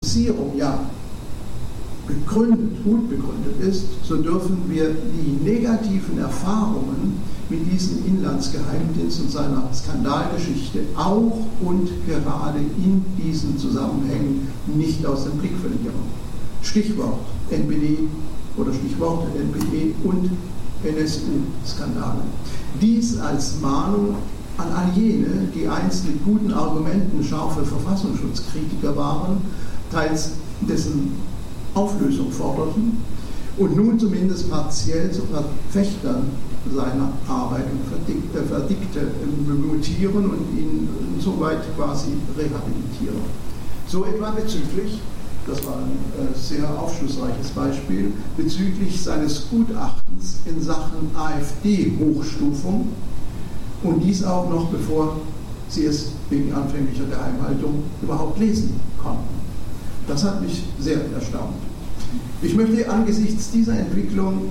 Ratifizierung ja begründet, gut begründet ist, so dürfen wir die negativen Erfahrungen mit diesem Inlandsgeheimdienst und seiner Skandalgeschichte auch und gerade in diesen Zusammenhängen nicht aus dem Blick verlieren. Stichwort NPD oder Stichworte NPD und NSU-Skandale. Dies als Mahnung an all jene, die einst mit guten Argumenten scharfe Verfassungsschutzkritiker waren, teils dessen Auflösung forderten und nun zumindest partiell zu Verfechtern seiner Arbeit und Verdikte mutieren und ihn insoweit quasi rehabilitieren. So etwa bezüglich, das war ein sehr aufschlussreiches Beispiel, bezüglich seines Gutachtens in Sachen AfD-Hochstufung und dies auch noch bevor sie es wegen anfänglicher Geheimhaltung überhaupt lesen konnten. Das hat mich sehr erstaunt. Ich möchte angesichts dieser Entwicklung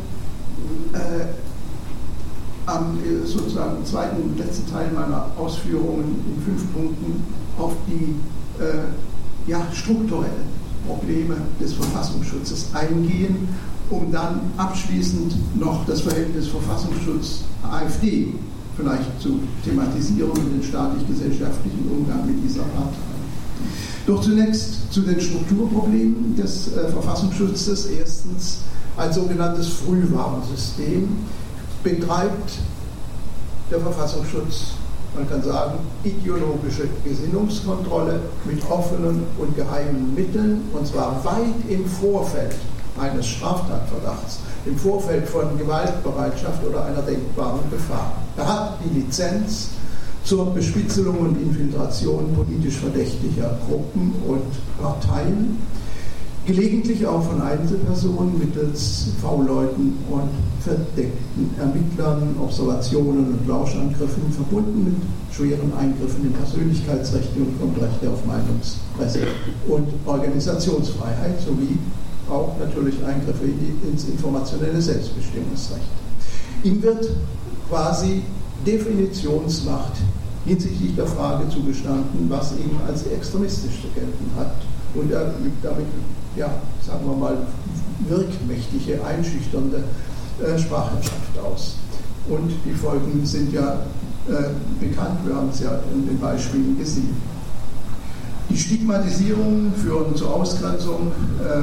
am sozusagen zweiten und letzten Teil meiner Ausführungen in 5 Punkten auf die strukturellen Probleme des Verfassungsschutzes eingehen, um dann abschließend noch das Verhältnis Verfassungsschutz-AfD vielleicht zu thematisieren und den staatlich-gesellschaftlichen Umgang mit dieser Partei. Doch zunächst zu den Strukturproblemen des Verfassungsschutzes. Erstens, ein sogenanntes Frühwarnsystem betreibt der Verfassungsschutz, man kann sagen, ideologische Gesinnungskontrolle mit offenen und geheimen Mitteln, und zwar weit im Vorfeld eines Straftatverdachts, im Vorfeld von Gewaltbereitschaft oder einer denkbaren Gefahr. Er hat die Lizenz zur Bespitzelung und Infiltration politisch verdächtiger Gruppen und Parteien, gelegentlich auch von Einzelpersonen mittels V-Leuten und verdeckten Ermittlern, Observationen und Lauschangriffen, verbunden mit schweren Eingriffen in Persönlichkeitsrechte und Grundrechte auf Meinungs-, Presse- und Organisationsfreiheit sowie auch natürlich Eingriffe ins informationelle Selbstbestimmungsrecht. Ihm wird quasi Definitionsmacht hinsichtlich der Frage zugestanden, was ihm als extremistisch zu gelten hat. Und er übt damit, sagen wir mal, wirkmächtige, einschüchternde Sprachherrschaft aus. Und die Folgen sind ja bekannt, wir haben es ja in den Beispielen gesehen. Die Stigmatisierungen führen zur Ausgrenzung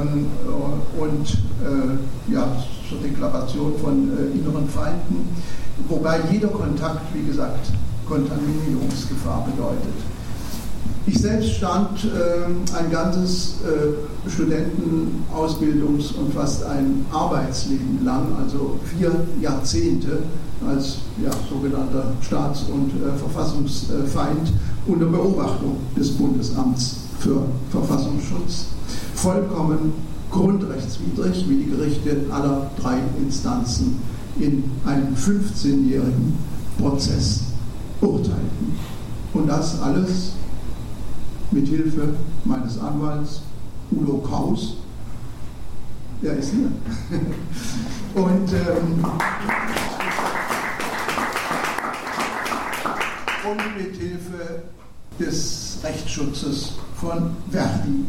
und zur Deklaration von inneren Feinden, wobei jeder Kontakt, wie gesagt, Kontaminierungsgefahr bedeutet. Ich selbst stand ein ganzes Studenten-, Ausbildungs- und fast ein Arbeitsleben lang, also 4 Jahrzehnte, als sogenannter Staats- und Verfassungsfeind unter Beobachtung des Bundesamts für Verfassungsschutz. Vollkommen grundrechtswidrig, wie die Gerichte aller 3 Instanzen in einem 15-jährigen Prozess urteilten. Und das alles mit Hilfe meines Anwalts Udo Kraus, der ist hier. Und mit Hilfe des Rechtsschutzes von Verdi.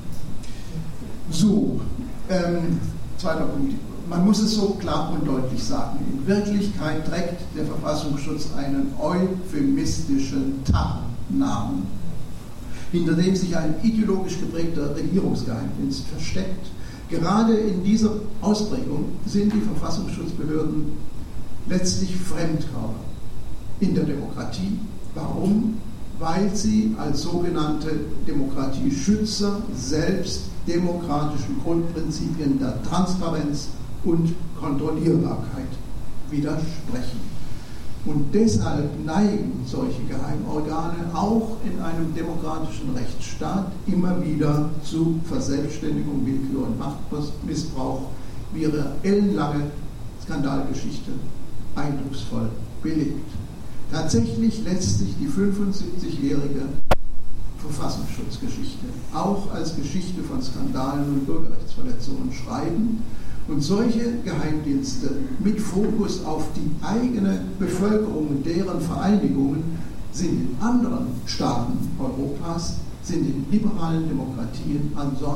So, zweiter Punkt. Man muss es so klar und deutlich sagen. In Wirklichkeit trägt der Verfassungsschutz einen euphemistischen Tarnnamen, hinter dem sich ein ideologisch geprägter Regierungsgeheimdienst versteckt. Gerade in dieser Ausprägung sind die Verfassungsschutzbehörden letztlich Fremdkörper in der Demokratie. Warum? Weil sie als sogenannte Demokratieschützer selbst demokratischen Grundprinzipien der Transparenz und Kontrollierbarkeit widersprechen. Und deshalb neigen solche Geheimorgane auch in einem demokratischen Rechtsstaat immer wieder zu Verselbstständigung, Willkür und Machtmissbrauch, wie ihre ellenlange Skandalgeschichte eindrucksvoll belegt. Tatsächlich lässt sich die 75-jährige Verfassungsschutzgeschichte auch als Geschichte von Skandalen und Bürgerrechtsverletzungen schreiben. Und solche Geheimdienste mit Fokus auf die eigene Bevölkerung und deren Vereinigungen sind in anderen Staaten Europas, sind in liberalen Demokratien ansonsten